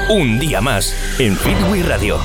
Un día más en Fitwi Radio.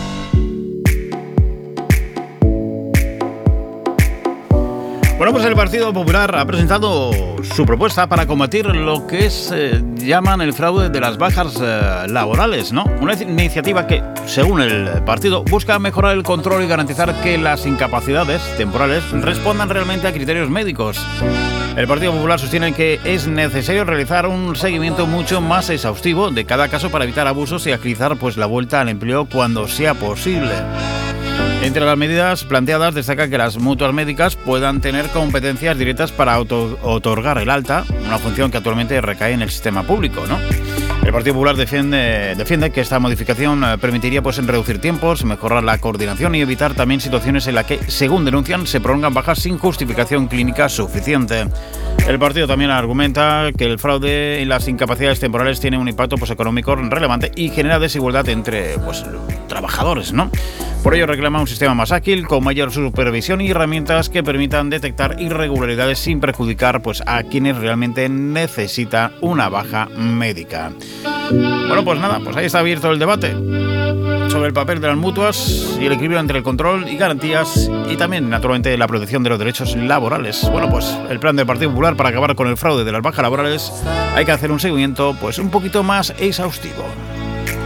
Bueno, pues el Partido Popular ha presentado su propuesta para combatir lo que llaman el fraude de las bajas laborales, ¿no? Una iniciativa que, según el partido, busca mejorar el control y garantizar que las incapacidades temporales respondan realmente a criterios médicos. El Partido Popular sostiene que es necesario realizar un seguimiento mucho más exhaustivo de cada caso para evitar abusos y agilizar la vuelta al empleo cuando sea posible. Entre las medidas planteadas destaca que las mutuas médicas puedan tener competencias directas para otorgar el alta, una función que actualmente recae en el sistema público, ¿no? El Partido Popular defiende que esta modificación permitiría reducir tiempos, mejorar la coordinación y evitar también situaciones en las que, según denuncian, se prolongan bajas sin justificación clínica suficiente. El partido también argumenta que el fraude y las incapacidades temporales tienen un impacto económico relevante y genera desigualdad entre trabajadores, ¿no? Por ello reclama un sistema más ágil, con mayor supervisión y herramientas que permitan detectar irregularidades sin perjudicar a quienes realmente necesitan una baja médica. Bueno, ahí está abierto el debate sobre el papel de las mutuas y el equilibrio entre el control y garantías y también, naturalmente, la protección de los derechos laborales. Bueno, el plan del Partido Popular para acabar con el fraude de las bajas laborales hay que hacer un seguimiento un poquito más exhaustivo.